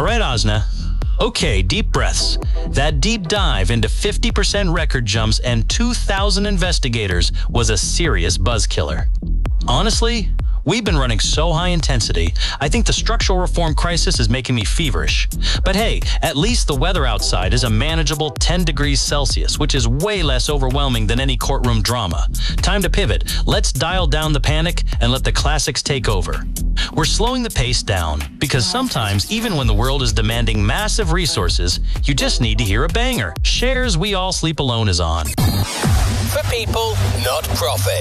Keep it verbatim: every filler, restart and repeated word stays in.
All right, Osna. Okay, deep breaths. That deep dive into fifty percent record jumps and two thousand investigators was a serious buzz killer. Honestly, we've been running so high intensity, I think the structural reform crisis is making me feverish. But hey, at least the weather outside is a manageable ten degrees Celsius, which is way less overwhelming than any courtroom drama. Time to pivot. Let's dial down the panic and let the classics take over. We're slowing the pace down because sometimes, even when the world is demanding massive resources, you just need to hear a banger. Cher's We All Sleep Alone is on. For people, not profit.